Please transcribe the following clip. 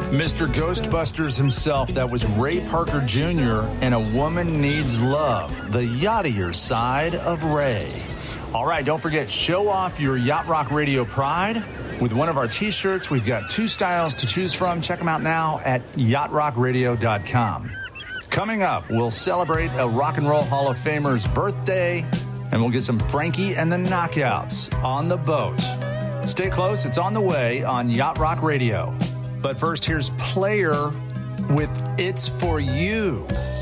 Mr. Ghostbusters himself, that was Ray Parker Jr. and A Woman Needs Love, the yachtier side of Ray. All right, don't forget, show off your Yacht Rock Radio pride with one of our T-shirts. We've got 2 styles to choose from. Check them out now at yachtrockradio.com. Coming up, we'll celebrate a Rock and Roll Hall of Famer's birthday, and we'll get some Frankie and the Knockouts on the boat. Stay close. It's on the way on Yacht Rock Radio. But first, here's Player with It's For You.